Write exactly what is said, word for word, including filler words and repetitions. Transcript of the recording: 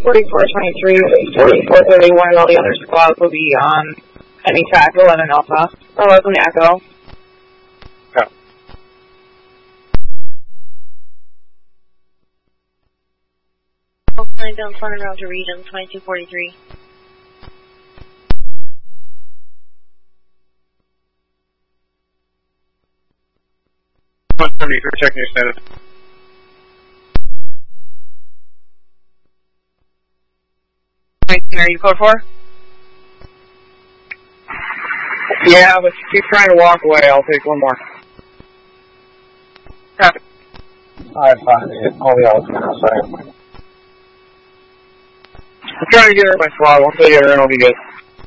forty-four twenty-three, forty-four thirty-one, and all the other squads will be on any track eleven Alpha, or eleven Echo. Okay. Oakland down front route to region twenty-two forty-three. one seventy-three, checking your status. Are you code four? Yeah, but keep trying to walk away. I'll take one more. Copy. Alright, fine. All the others are outside. I'm trying to get her in my squad. Once I get her in, I'll be good.